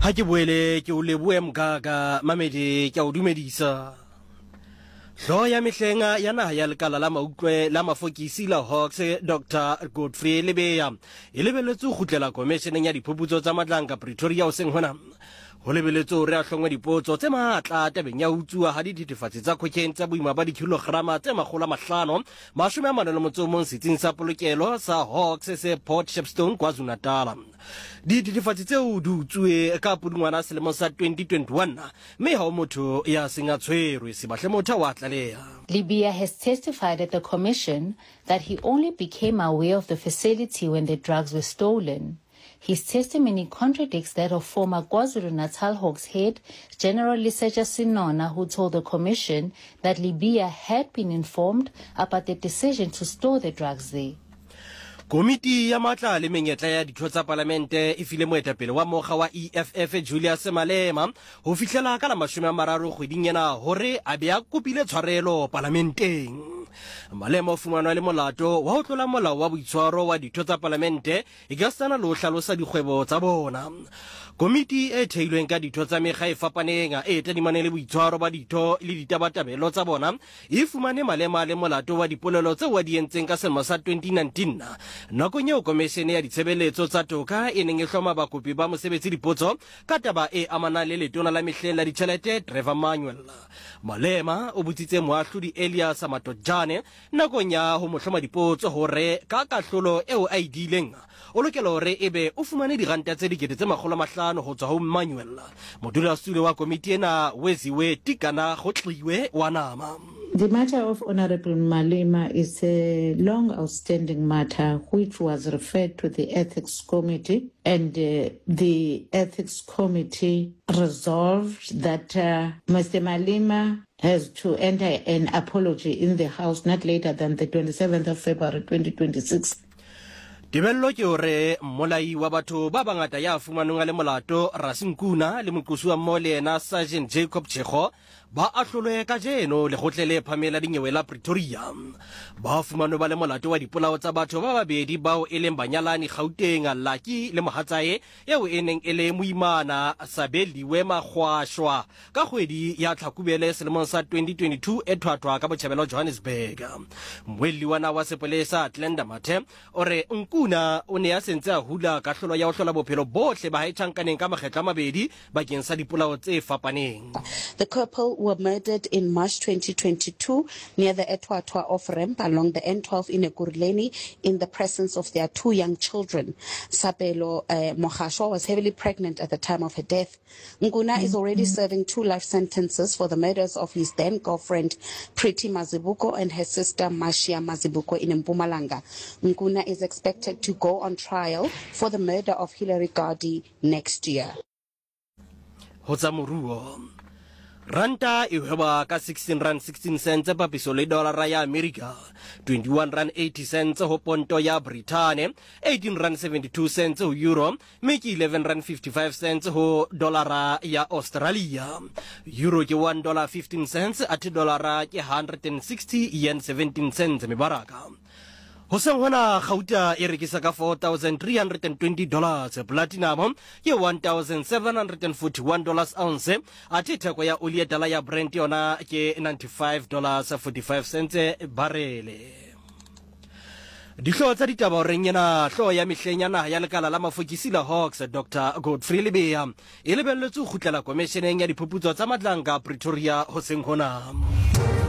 Ha ke boele ke o leboe Mgaga Mamedi ke o dumedisa. Hlo ya mehlenga ya naha ya lekala la mautlwe la mafokisi la Hawks Dr. Godfrey Lebeya e lebeletse go khutlela komisheneng ya diphuputso tsa matlanka Pretoria o seng hona. Ho lebeletse hore a hlongwe dipotso tse matla tabeng ya utsuwa ha dithethefatsi tsa cocaine tsa boima ba dikilograma tse 500 46 setsing sa polokelo sa Hawks se Port Shepstone KwaZulu-Natal. Dithethefatsi tseo di utsuwe ka Pudungwana selemo sa 2021 mme ha o motho ya senga tshwerwe sebahle motho wa tlaleha. Lebeya has testified at the commission that he only became aware of the facility when the drugs were stolen. His testimony contradicts that of former KwaZulu-Natal Hawks head, General Lesetja Sinona, who told the commission that Lebeya had been informed about the decision to store the drugs there. Komiti ya matla le menyetla ya ditho tsa parlamente e file moetapele wa mokga wa EFF Julius Malema ho fihlela ka la 30 kgweding ena hore a be a kopile tshwarelo parlamenteng. Malema o fumanwa le molato wa ho tlola molao wa boitshwaro wa ditho tsa parlamente e ka sana le ho hlalosa dikgwebo tsa bona. Komiti e theilweng ka ditho tsa mekga e fapaneng e tadimane le boitshwaro ba ditho le ditabatabelo tsa bona e fumane Malema le molato wa dipolelo tse wa di entseng ka selemo sa 2019 nakong eo komishene ya ditshebeletso tsa toka e neng e hloma bakopi ba mosebetsi dipotso ka taba e amana le letona la mehleng la ditjhelete Trevor Manuel. Malema o butsitse moahlodi Elias Matojane nakong ya ho mohloma dipotso hore ka kahlolo eo a idileng o lokela hore ebe o fumane diranta tse 500 ho tswa ho Manuel. Modulasetulo wa komiti ena Weziwe Tikana Khotliwe wa nama. The matter of Honorable Malema is a long outstanding matter which was referred to the Ethics Committee, and the Ethics Committee resolved that Mr. Malema has to enter an apology in the House not later than the 27th of February 2026. Tibello ke hore molai wa batho ba bangata ya fumanong le molato Rasinkuna le moqosi wa mole na Sergeant Jacob Chego ba ahlolwe ka jeno le gotlele phamela dinyewe la Pretoria. Ba fumano ba le molato wa dipolao tsa batho ba babedi bao e leng banyalani Gauteng Lucky le mohatsae eo eneng ele muimana Sabeliwe Magwashwa ka kgwedi ya Tlhakubele selemong sa 2022 e thwathwa ka botjhabelo Johannesburg. Mweli wana wa sepolesa Atlanta Mathe ore Nkuna o ne a sentse a hula ka hlolo ya ho hlola bophelo bohle ba haetjhankaneng ka makgetla mabedi bakeng sa dipolao tse fapaneng. The couple were murdered in March 2022 near the Etwatwa off-ramp along the N12 in Ekurhuleni in the presence of their 2 young children. Sabelo Mogashwa was heavily pregnant at the time of her death. Nkuna is already serving 2 life sentences for the murders of his then girlfriend Pretty Mazibuko and her sister Mashia Mazibuko in Mpumalanga. Nkuna is expected to go on trial for the murder of Hilary Gardi next year. Hotsamuruo Ranta e hweba ka 16 rand 16 cents papiso le dollar ya America, 21 rand 80 cents ho ponto ya Britain, 18 rand 72 cents ho euro, meki 11 rand 55 cents ho dollar ya Australia. Euro ke $1.15 at dollar ke 160 yen 17 cents mebaraka. Hoseng hona Gauta e rekisa ka $4,320, platinum ke $1,741 ounce, ati theko ya oli dala ya Brent yona ke $95.45 barele. Dihlo tsa ditaba o reng yena hlo ya mehlenyana ya lekala la mafokisi la Hawks Dr. Godfrey Lebeya e lebelletse go khutlela komisheneng ya diphuputso tsa matlanka Pretoria hoseng hona.